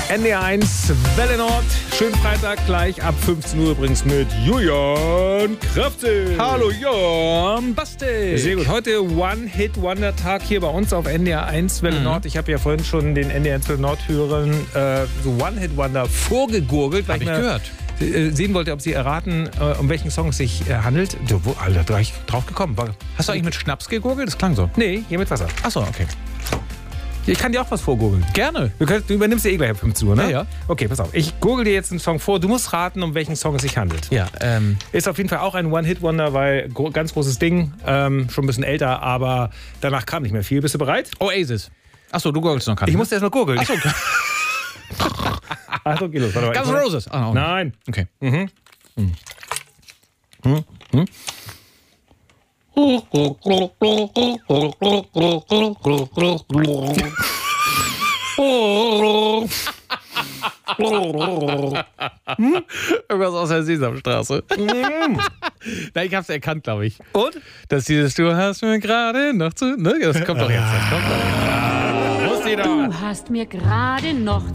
NDR 1, Welle Nord. Schönen Freitag gleich ab 15 Uhr übrigens mit Julian Kraftzig. Hallo Jan Bastel. Sehr gut. Heute One-Hit-Wonder-Tag hier bei uns auf NDR 1 Welle Nord. Ich habe ja vorhin schon den NDR 1 Welle Nord-Hörern so One-Hit-Wonder vorgegurgelt, weil Hab ich gehört. Sehen wollte, ob sie erraten, um welchen Song es sich handelt. Alter, da war ich drauf gekommen. Hast du eigentlich mit Schnaps gegurgelt? Das klang so. Nee, hier mit Wasser. Achso, okay. Ich kann dir auch was vorgurgeln. Gerne. Du übernimmst ja eh gleich ab 15 Uhr, ne? Ja. Okay, pass auf. Ich gurgel dir jetzt einen Song vor. Du musst raten, um welchen Song es sich handelt. Ja, Ist auf jeden Fall auch ein One-Hit-Wonder, weil ganz großes Ding. Schon ein bisschen älter, aber danach kam nicht mehr viel. Bist du bereit? Oasis. Achso, du gurgelst noch gar nicht. Ich musste erst mal gurgeln. Achso, Achso, geh los. Warte mal. Guns N' Roses. Ah, Nein. Okay. Irgendwas aus der Sesamstraße. Nein, ich hab's erkannt, glaube ich. Und? Dass dieses Du hast mir gerade noch zu... Ne? Das kommt doch jetzt. Das kommt doch jetzt. Muss jeder. Du hast mir gerade noch